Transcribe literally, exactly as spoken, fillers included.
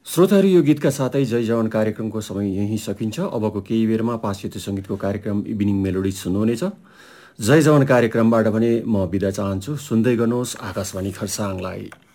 श्रोताहरू यो गीतका साथै जय जवान कार्यक्रमको समय यहीँ सकिन्छ। अबको केही बेरमा पाश्चात्य सङ्गीतको कार्यक्रम इभिनिङ मेलोडी सुन्नुहुनेछ। जय जवान कार्यक्रमबाट भने म बिदा चाहन्छु। सुन्दै गर्नुहोस् आकाशवाणी खरसाङलाई।